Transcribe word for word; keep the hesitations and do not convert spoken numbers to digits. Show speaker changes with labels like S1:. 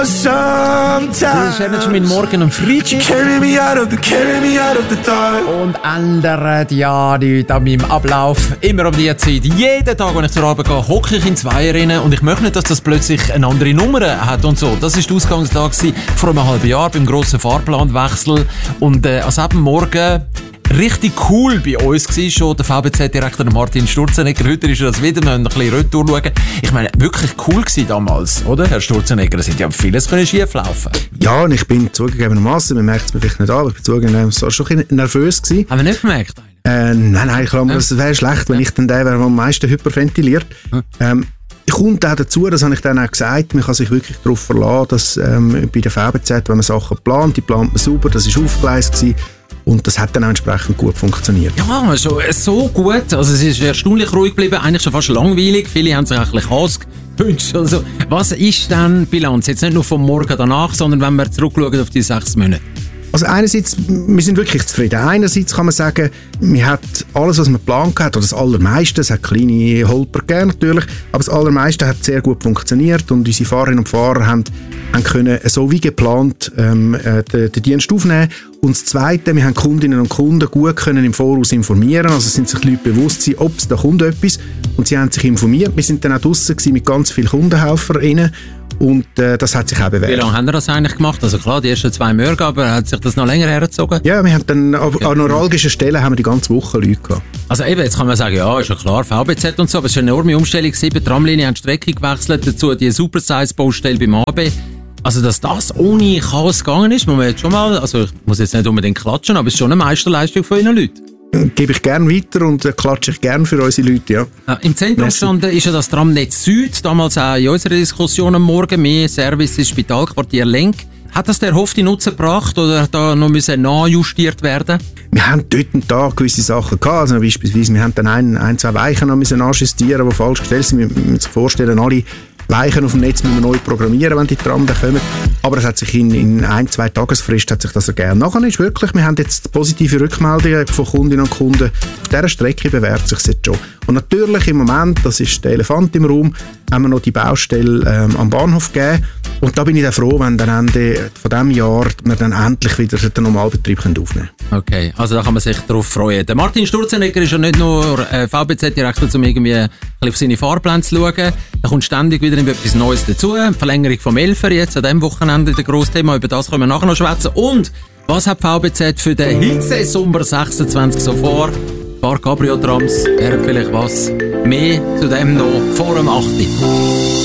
S1: Das ist mein Morgen am Freitag. Und ändert ja nichts an meinem Ablauf. Immer um diese Zeit. Jeden Tag, wenn ich zur Arbeit gehe, hocke ich in Zweier rein und ich möchte nicht, dass das plötzlich eine andere Nummer hat und so. Das war der Ausgangstag vor einem halben Jahr beim grossen Fahrplanwechsel. Und äh, an diesem Morgen richtig cool bei uns war schon der V B Z-Direktor Martin Sturzenegger. Heute ist er das wieder, noch ein bisschen retour schauen. Ich meine, wirklich cool gewesen damals, oder, Herr Sturzenegger? Es hätte ja vieles schief laufen.
S2: Ja, und ich bin zugegebenermaßen, man merkt es mir vielleicht nicht an, aber ich bin zugegebenermaßen schon ein bisschen nervös gewesen.
S1: Haben wir nicht gemerkt?
S2: Äh, nein, nein, klar, ja. Es wäre schlecht, wenn ja. ich dann der wäre, der am meisten hyperventiliert. Hm. Ähm, kommt auch dazu, das habe ich dann auch gesagt, man kann sich wirklich darauf verlassen, dass ähm, bei der V B Z, wenn man Sachen plant, die plant man sauber, das war aufgegleist gewesen. Und das hat dann auch entsprechend gut funktioniert.
S1: Ja, so, so gut. Also es ist erstaunlich ruhig geblieben, eigentlich schon fast langweilig. Viele haben sich auch ein bisschen Chaos gewünscht. Also, was ist denn die Bilanz? Jetzt nicht nur vom Morgen danach, sondern wenn wir zurückschauen auf die sechs Monate.
S2: Also einerseits, wir sind wirklich zufrieden. Einerseits kann man sagen, wir hat alles, was man geplant hat, oder das Allermeiste, es hat kleine Holper gegeben natürlich, aber das Allermeiste hat sehr gut funktioniert und unsere Fahrerinnen und Fahrer haben, haben können so wie geplant ähm, äh, den, den Dienst aufnehmen. Und das Zweite, wir haben Kundinnen und Kunden gut können im Voraus informieren, also sind sich die Leute bewusst sein, ob es da kommt etwas, und sie haben sich informiert. Wir sind dann auch draussen gewesen mit ganz vielen KundenhelferInnen. Und äh, das hat sich auch bewährt.
S1: Wie lange haben wir das eigentlich gemacht? Also klar, die ersten zwei Monate, aber hat sich das noch länger hergezogen?
S2: Ja, wir haben dann okay. an neuralgischen Stellen haben wir die ganze Woche Leute gehabt.
S1: Also eben, jetzt kann man sagen, ja, ist ja klar, V B Z und so, aber es ist eine enorme Umstellung. Sieben Tramlinien haben die Strecke gewechselt, dazu die Supersize-Baustelle beim A B. Also, dass das ohne Chaos gegangen ist, muss man jetzt schon mal, also ich muss jetzt nicht unbedingt klatschen, aber es ist schon eine Meisterleistung von Ihren Leuten.
S2: Gebe ich gerne weiter und äh, klatsche ich gerne für unsere Leute, ja.
S1: Ja, im Zentrum stand ist ja das Tramnetz Süd, damals auch in unserer Diskussion am Morgen, mehr Service ins Spitalquartier Lenk. Hat das der erhoffte Nutzen gebracht oder da noch müssen nachjustiert werden?
S2: Wir haben dort einen Tag gewisse Sachen gehabt, also beispielsweise, wir haben dann ein, ein zwei Weichen noch müssen nachjustieren, die falsch gestellt sind. Wir müssen sich vorstellen, alle Weichen auf dem Netz müssen wir neu programmieren, wenn die Tram dann kommen. Aber es hat sich in, in ein, zwei Tagesfrist hat sich das ergeben. Nachher ist wirklich, wir haben jetzt positive Rückmeldungen von Kundinnen und Kunden. Auf dieser Strecke bewährt sich jetzt schon. Und natürlich im Moment, das ist der Elefant im Raum, haben wir noch die Baustelle ähm, am Bahnhof gegeben. Und da bin ich dann froh, wenn dann Ende von diesem Jahr wir dann endlich wieder den Normalbetrieb aufnehmen können.
S1: Okay, also da kann man sich darauf freuen. Der Martin Sturzenegger ist ja nicht nur äh, V B Z-Direktor, um irgendwie ein bisschen auf seine Fahrpläne zu schauen. Da kommt ständig wieder etwas Neues dazu. Verlängerung vom Elfer jetzt an diesem Wochenende, der grosse Thema. Über das können wir nachher noch schwätzen. Und was hat V B Z für den Hitze-Sommer sechsundzwanzig so vor? Ein paar Cabrio-Trams, wäre vielleicht was. Mehr zu dem noch vor dem achten